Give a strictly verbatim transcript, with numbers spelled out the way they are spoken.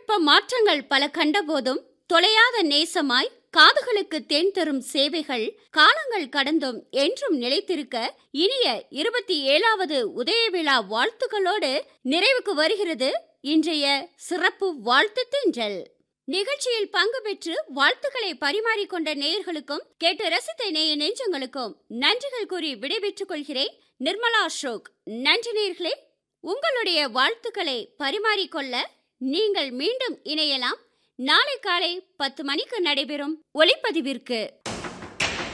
தொழில்நுட்ப மாற்றங்கள் பல கண்டபோதும் தொலையாத நேசமாய் காதுகளுக்கு தேன் தரும் சேவைகள் காலங்கள் கடந்தும் என்றும் நிலைத்திருக்க இனிய இருபத்தி ஏழாவது உதய விழா வாழ்த்துக்களோடு நிறைவுக்கு வருகிறது இன்றைய சிறப்பு வாழ்த்து தென்றல். நிகழ்ச்சியில் பங்கு பெற்று வாழ்த்துக்களை பரிமாறிக்கொண்ட நேயர்களுக்கும் கேட்டு ரசித்த நேய நெஞ்சங்களுக்கும் நன்றிகள் கூறி விடைபெற்றுக் கொள்கிறேன். நிர்மலா அசோக். நன்றி நேயர்களே. உங்களுடைய வாழ்த்துக்களை பரிமாறிக்கொள்ள நீங்கள் மீண்டும் இணையலாம். நாளை காலை பத்து மணிக்கு நடைபெறும் ஒளிப்பதிவிற்கு.